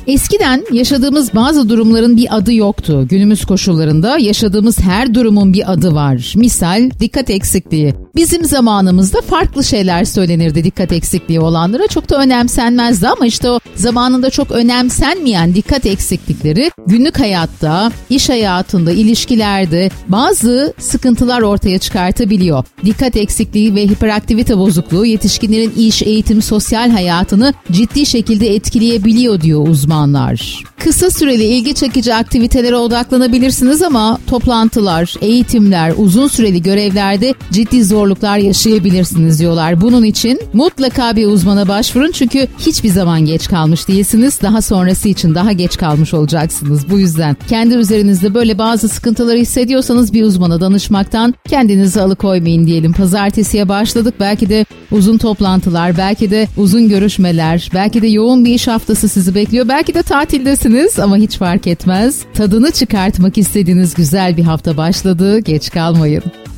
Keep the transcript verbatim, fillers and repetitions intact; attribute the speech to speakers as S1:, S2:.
S1: Eskiden yaşadığımız bazı durumların bir adı yoktu. Günümüz koşullarında yaşadığımız her durumun bir adı var. Misal dikkat eksikliği. Bizim zamanımızda farklı şeyler söylenirdi dikkat eksikliği olanlara. Çok da önemsenmezdi ama işte o zamanında çok önemsenmeyen dikkat eksiklikleri günlük hayatta, iş hayatında, ilişkilerde bazı sıkıntılar ortaya çıkartabiliyor. Dikkat eksikliği ve hiperaktivite bozukluğu yetişkinlerin iş, eğitim, sosyal hayatını ciddi şekilde etkileyebiliyor diyor uzmanlar. Kısa süreli ilgi çekici aktivitelere odaklanabilirsiniz ama toplantılar, eğitimler, uzun süreli görevlerde ciddi zorluklar yaşayabilirsiniz diyorlar. Bunun için mutlaka bir uzmana başvurun çünkü hiçbir zaman geç kalmış değilsiniz. Daha sonrası için daha geç kalmış olacaksınız. Bu yüzden kendi üzerinizde böyle bazı sıkıntıları hissediyorsanız bir uzmana danışmaktan kendinizi alıkoymayın diyelim. Pazartesiye başladık. Belki de uzun toplantılar, belki de uzun görüşmeler, belki de yoğun bir iş haftası sizi bekliyor. Belki de tatildesiniz ama hiç fark etmez. Tadını çıkartmak istediğiniz güzel bir hafta başladı. Geç kalmayın.